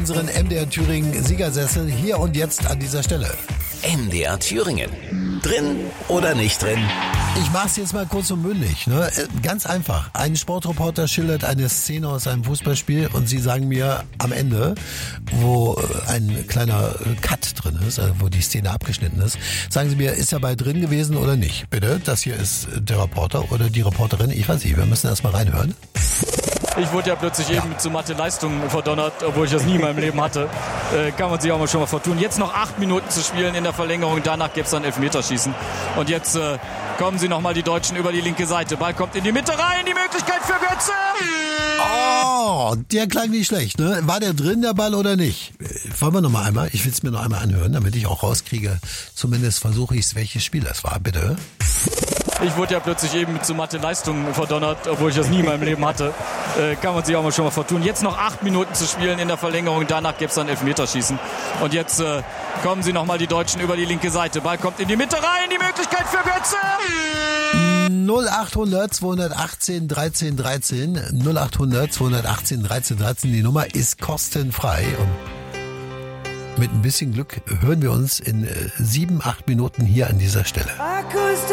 unseren MDR Thüringen Siegersessel hier und jetzt an dieser Stelle. MDR Thüringen. Drin oder nicht drin? Ich mach's jetzt mal kurz und bündig. Ne? Ganz einfach. Ein Sportreporter schildert eine Szene aus einem Fußballspiel und Sie sagen mir am Ende, wo ein kleiner Cut drin ist, also wo die Szene abgeschnitten ist, sagen Sie mir, ist er bei drin gewesen oder nicht? Bitte, das hier ist der Reporter oder die Reporterin. Ich weiß nicht, wir müssen erst mal reinhören. Ich wurde ja plötzlich eben zu Mathe-Leistungen verdonnert, obwohl ich das nie in meinem Leben hatte. Kann man sich auch mal schon mal vertun. Jetzt noch 8 Minuten zu spielen in der Verlängerung. Danach gibt's dann Elfmeterschießen. Und jetzt kommen sie nochmal die Deutschen über die linke Seite. Ball kommt in die Mitte rein. Die Möglichkeit für Götze. Oh, der klang nicht schlecht, ne? War der drin, der Ball, oder nicht? Wollen wir noch mal einmal? Ich will es mir noch einmal anhören, damit ich auch rauskriege. Zumindest versuche ich es, welches Spiel das war. Bitte. Ich wurde ja plötzlich eben zu Mathe-Leistungen verdonnert, obwohl ich das nie in meinem Leben hatte. Kann man sich auch mal schon mal vertun. Jetzt noch 8 Minuten zu spielen in der Verlängerung. Danach gibt's dann Elfmeterschießen. Und jetzt kommen sie nochmal die Deutschen über die linke Seite. Ball kommt in die Mitte rein. Die Möglichkeit für Götze. 0800 218 13 13. 0800 218 13 13. Die Nummer ist kostenfrei. Und mit ein bisschen Glück hören wir uns in 7, 8 Minuten hier an dieser Stelle.